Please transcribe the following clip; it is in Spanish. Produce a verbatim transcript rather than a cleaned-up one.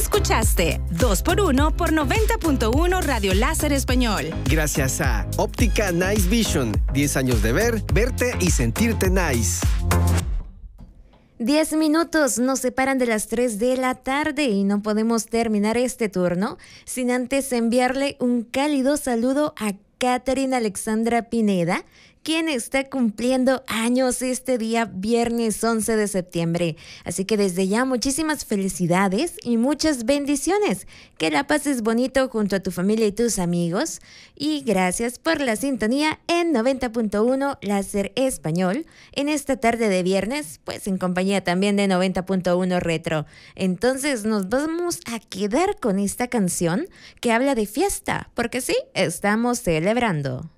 Escuchaste dos por uno por noventa punto uno Radio Láser Español. Gracias a Óptica Nice Vision. diez años de ver, verte y sentirte nice. Diez minutos nos separan de las tres de la tarde y no podemos terminar este turno sin antes enviarle un cálido saludo a Catherine Alexandra Pineda, quien está cumpliendo años este día viernes once de septiembre. Así que desde ya muchísimas felicidades y muchas bendiciones. Que la pases bonito junto a tu familia y tus amigos. Y gracias por la sintonía en noventa punto uno Láser Español en esta tarde de viernes, pues en compañía también de noventa punto uno Retro. Entonces nos vamos a quedar con esta canción que habla de fiesta, porque sí, estamos celebrando.